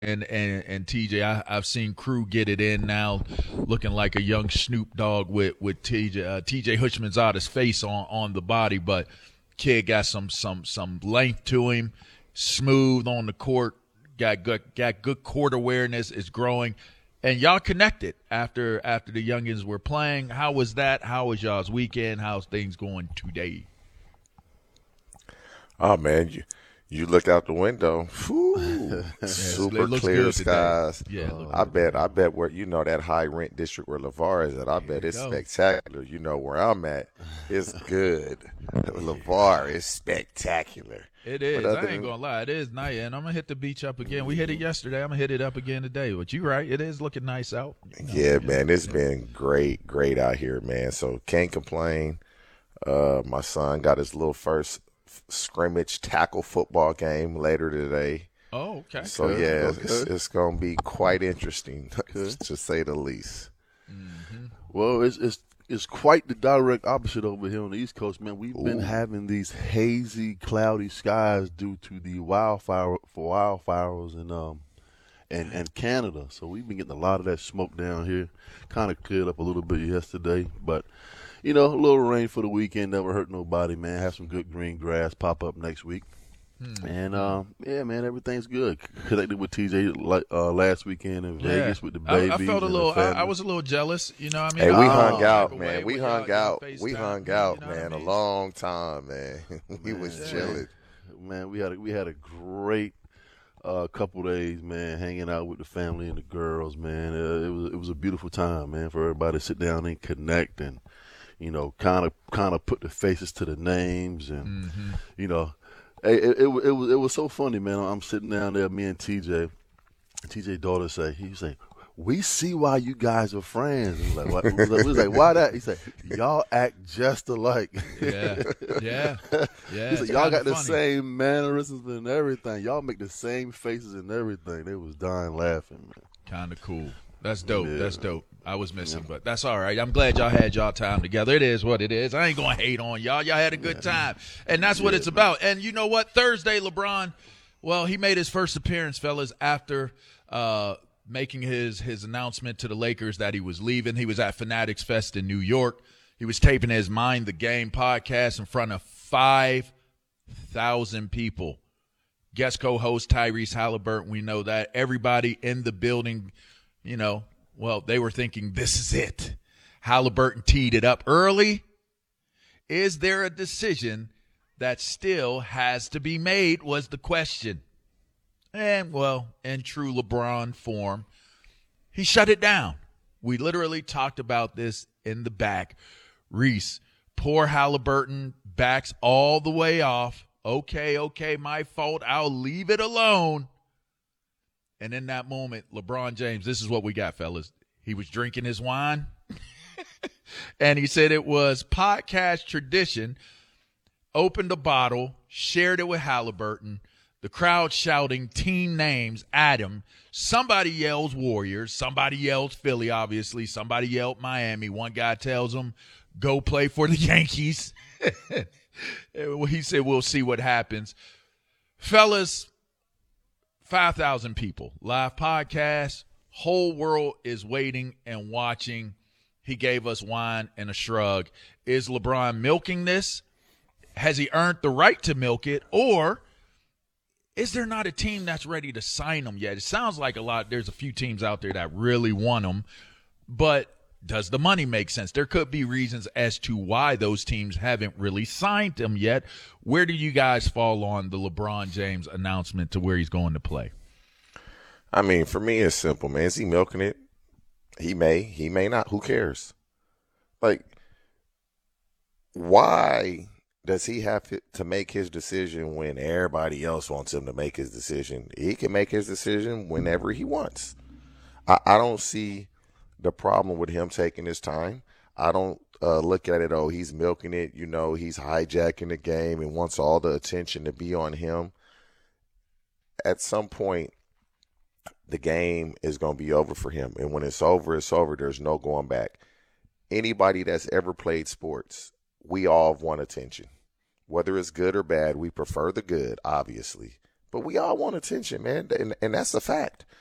and TJ, I've seen Crew get it in now, looking like a young Snoop Dogg with TJ Houshmandzadeh's face on the body, but kid got some length to him, smooth on the court, got good court awareness, is growing, and y'all connected after the youngins were playing. How was that? How was y'all's weekend? How's things going today? Oh man, you looked out the window. Whew, super clear skies. Yeah, I bet where that high rent district where LeVar is at. I bet it's spectacular. Where I'm at, it's good. LeVar is spectacular. It is. I ain't gonna lie. It is nice, and I'm gonna hit the beach up again. We hit it yesterday. I'm gonna hit it up again today. But you're right. It is looking nice out. Yeah, man. It's been great out here, man. So can't complain. My son got his little first scrimmage tackle football game later today. Oh, okay. So it's going to be quite interesting, to say the least. Mm-hmm. Well, it's quite the direct opposite over here on the East Coast, man. We've been having these hazy, cloudy skies due to the wildfires and Canada. So we've been getting a lot of that smoke down here. Kind of cleared up a little bit yesterday, but a little rain for the weekend never hurt nobody, man. Have some good green grass pop up next week. And, yeah, man, everything's good. Connected with TJ last weekend in Vegas with the baby. I felt I was a little jealous, you know what I mean? Hey, we hung out, man. We hung out, man, a long time, man. We was chilling. Man, we had a great couple days, man, hanging out with the family and the girls, man. It was a beautiful time, man, for everybody to sit down and connect and, kind of put the faces to the names and, it was so funny, man. I'm sitting down there, me and TJ. TJ's daughter he say, we see why you guys are friends. We was like, why that? He said, y'all act just alike. Yeah. He said, y'all got the same mannerisms and everything. Y'all make the same faces and everything. They was dying laughing, man. Kind of cool. That's dope. Yeah. That's dope. I was missing, but that's all right. I'm glad y'all had y'all time together. It is what it is. I ain't going to hate on y'all. Y'all had a good time, and that's what it's about. And you know what? Thursday, LeBron, well, he made his first appearance, fellas, after making his announcement to the Lakers that he was leaving. He was at Fanatics Fest in New York. He was taping his Mind the Game podcast in front of 5,000 people. Guest co-host Tyrese Halliburton, we know that. Everybody in the building, well, they were thinking, this is it. Halliburton teed it up early. Is there a decision that still has to be made was the question. And, well, in true LeBron form, he shut it down. We literally talked about this in the back. Reese, poor Halliburton, backs all the way off. Okay, my fault. I'll leave it alone. And in that moment, LeBron James, this is what we got, fellas. He was drinking his wine, and he said it was podcast tradition, opened a bottle, shared it with Halliburton, the crowd shouting team names at him. Somebody yells Warriors, somebody yells Philly, obviously, somebody yelled Miami. One guy tells him, go play for the Yankees. He said, we'll see what happens. Fellas, 5,000 people, live podcast, whole world is waiting and watching. He gave us wine and a shrug. Is LeBron milking this? Has he earned the right to milk it? Or is there not a team that's ready to sign him yet? It sounds like there's a few teams out there that really want him, but does the money make sense? There could be reasons as to why those teams haven't really signed him yet. Where do you guys fall on the LeBron James announcement to where he's going to play? I mean, for me, it's simple, man. Is he milking it? He may not. Who cares? Like, why does he have to make his decision when everybody else wants him to make his decision? He can make his decision whenever he wants. I don't see the problem with him taking his time. I don't look at it, he's milking it. He's hijacking the game and wants all the attention to be on him. At some point, the game is going to be over for him. And when it's over, it's over. There's no going back. Anybody that's ever played sports, we all want attention. Whether it's good or bad, we prefer the good, obviously. But we all want attention, man, and that's a fact.